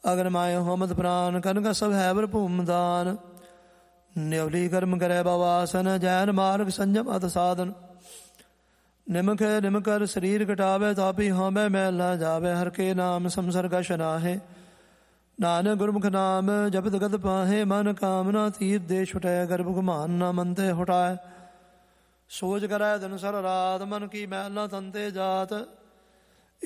ਅਗਨ ਮਾਇ ਹੋਮਦ ਪ੍ਰਾਨ ਕਨਕ ਸਭ ਹੈ ਬਰ ਭੂਮ ਦਾਨ। ਨਿਵਲੀ ਕਰਮ ਕਰੈ ਬਵਾਸਨ ਜੈਨ ਮਾਰਗ ਸੰਜਮ ਅਤ ਸਾਧਨ। ਨਿਮਖ ਨਿਮਕਰ ਸਰੀਰ ਘਟਾਵੇ ਤਾਪੀ ਹੋਮੈ ਮੈਲ ਨਾ ਜਾਵੇ। ਹਰ ਕੇ ਨਾਮ ਸੰਸਰਗਸ਼ ਨਾਹੇ ਨਾਨਕ ਗੁਰਮੁਖ ਨਾਮ ਜਪਤ ਗਤ ਪਾਹੇ। ਮਨ ਕਾਮਨਾ ਤੀਰ ਦੇ ਛੁਟੈ ਗਰਭ ਗੁਮਾਨ ਨਾ ਮਨ ਤੇ ਹੁਟਾਏ। ਸੋਚ ਕਰੈ ਦਿਨ ਸਰ ਰਾਤ ਮਨ ਕੀ ਮੈਲ ਨਾ ਤਨ ਤੇ ਜਾਤ।